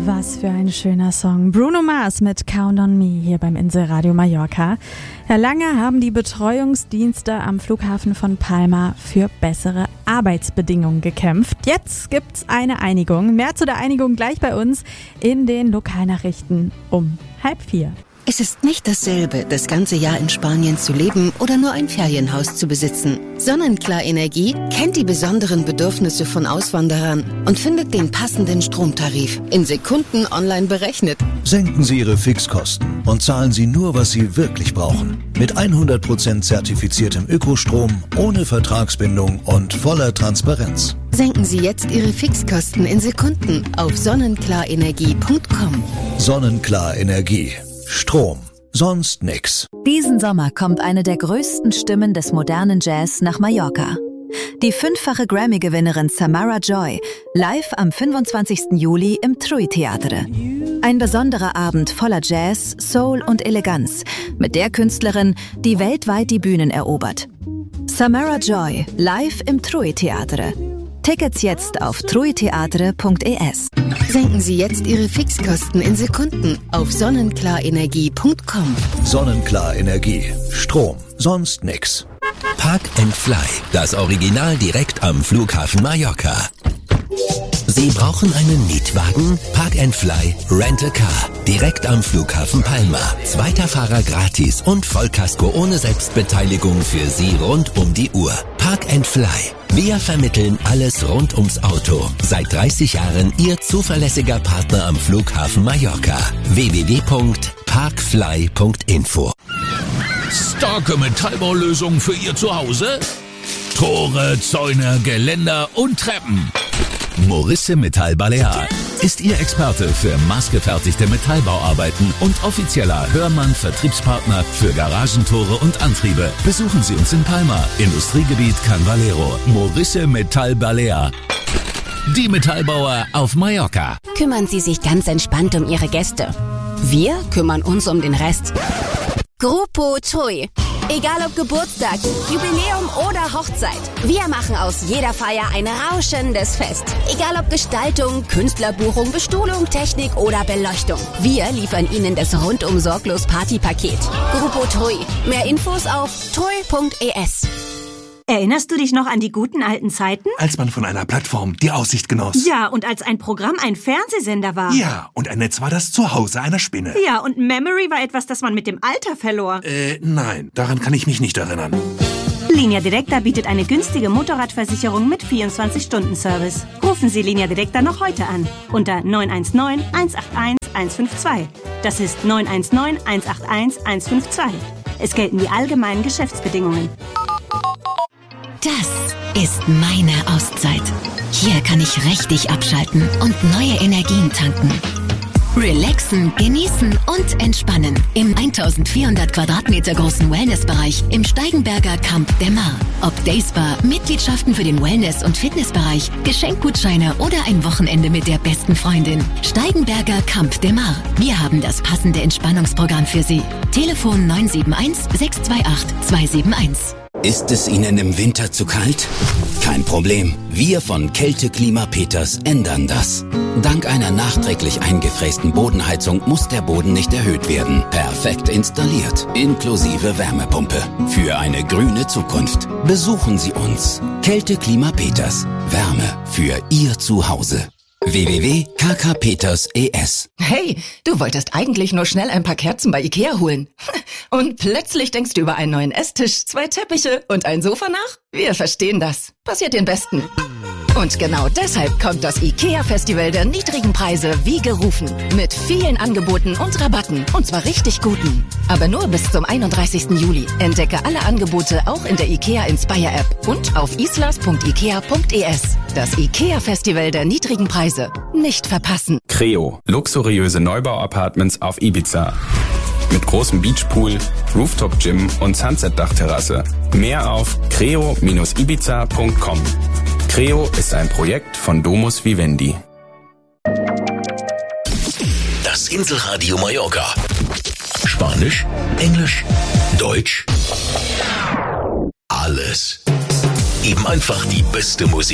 Was für ein schöner Song. Bruno Mars mit Count on Me hier beim Inselradio Mallorca. Ja, lange haben die Betreuungsdienste am Flughafen von Palma für bessere Arbeitsbedingungen gekämpft. Jetzt gibt's eine Einigung. Mehr zu der Einigung gleich bei uns in den Lokalnachrichten um 3:30. Es ist nicht dasselbe, das ganze Jahr in Spanien zu leben oder nur ein Ferienhaus zu besitzen. Sonnenklar Energie kennt die besonderen Bedürfnisse von Auswanderern und findet den passenden Stromtarif in Sekunden online berechnet. Senken Sie Ihre Fixkosten und zahlen Sie nur, was Sie wirklich brauchen. Mit 100% zertifiziertem Ökostrom, ohne Vertragsbindung und voller Transparenz. Senken Sie jetzt Ihre Fixkosten in Sekunden auf sonnenklarenergie.com. Sonnenklar Energie. Strom. Sonst nix. Diesen Sommer kommt eine der größten Stimmen des modernen Jazz nach Mallorca. Die 5-fache Grammy-Gewinnerin Samara Joy, live am 25. Juli im TRUI Theatre. Ein besonderer Abend voller Jazz, Soul und Eleganz, mit der Künstlerin, die weltweit die Bühnen erobert. Samara Joy, live im TRUI Theatre. Tickets jetzt auf truiteatre.es. Senken Sie jetzt Ihre Fixkosten in Sekunden auf sonnenklarenergie.com. Sonnenklar Energie. Strom. Sonst nix. Park and Fly, das Original direkt am Flughafen Mallorca. Sie brauchen einen Mietwagen? Park and Fly Rent a Car. Direkt am Flughafen Palma. Zweiter Fahrer gratis und Vollkasko ohne Selbstbeteiligung für Sie rund um die Uhr. Park and Fly. Wir vermitteln alles rund ums Auto. Seit 30 Jahren Ihr zuverlässiger Partner am Flughafen Mallorca. www.parkfly.info. Starke Metallbaulösungen für Ihr Zuhause? Tore, Zäune, Geländer und Treppen. Morisse Metall Balear ist Ihr Experte für maßgefertigte Metallbauarbeiten und offizieller Hörmann-Vertriebspartner für Garagentore und Antriebe. Besuchen Sie uns in Palma, Industriegebiet Can Valero. Morisse Metall Balear. Die Metallbauer auf Mallorca. Kümmern Sie sich ganz entspannt um Ihre Gäste. Wir kümmern uns um den Rest. Grupo TRUI. Egal ob Geburtstag, Jubiläum oder Hochzeit. Wir machen aus jeder Feier ein rauschendes Fest. Egal ob Gestaltung, Künstlerbuchung, Bestuhlung, Technik oder Beleuchtung. Wir liefern Ihnen das rundum sorglos Partypaket. Grupo TRUI. Mehr Infos auf trui.es. Erinnerst du dich noch an die guten alten Zeiten? Als man von einer Plattform die Aussicht genoss. Ja, und als ein Programm ein Fernsehsender war. Ja, und ein Netz war das Zuhause einer Spinne. Ja, und Memory war etwas, das man mit dem Alter verlor. Nein, daran kann ich mich nicht erinnern. Linea Directa bietet eine günstige Motorradversicherung mit 24-Stunden-Service. Rufen Sie Linea Directa noch heute an. Unter 919 181 152. Das ist 919 181 152. Es gelten die allgemeinen Geschäftsbedingungen. Das ist meine Auszeit. Hier kann ich richtig abschalten und neue Energien tanken. Relaxen, genießen und entspannen im 1400 Quadratmeter großen Wellnessbereich im Steigenberger Camp de Mar. Ob Dayspa, Mitgliedschaften für den Wellness- und Fitnessbereich, Geschenkgutscheine oder ein Wochenende mit der besten Freundin. Steigenberger Camp de Mar. Wir haben das passende Entspannungsprogramm für Sie. Telefon 971 628 271. Ist es Ihnen im Winter zu kalt? Kein Problem. Wir von Kälteklima Peters ändern das. Dank einer nachträglich eingefrästen Bodenheizung muss der Boden nicht erhöht werden. Perfekt installiert, inklusive Wärmepumpe. Für eine grüne Zukunft. Besuchen Sie uns. Kälteklima Peters. Wärme für Ihr Zuhause. www.kkpeters.es. Hey, du wolltest eigentlich nur schnell ein paar Kerzen bei Ikea holen. Und plötzlich denkst du über einen neuen Esstisch, 2 Teppiche und ein Sofa nach? Wir verstehen das. Passiert den Besten. Und genau deshalb kommt das IKEA-Festival der niedrigen Preise wie gerufen. Mit vielen Angeboten und Rabatten. Und zwar richtig guten. Aber nur bis zum 31. Juli. Entdecke alle Angebote auch in der IKEA Inspire-App und auf islas.ikea.es. Das IKEA-Festival der niedrigen Preise. Nicht verpassen. Creo. Luxuriöse Neubau-Apartments auf Ibiza. Mit großem Beachpool, Rooftop-Gym und Sunset-Dachterrasse. Mehr auf creo-ibiza.com. Creo ist ein Projekt von Domus Vivendi. Das Inselradio Mallorca. Spanisch, Englisch, Deutsch. Alles. Eben einfach die beste Musik.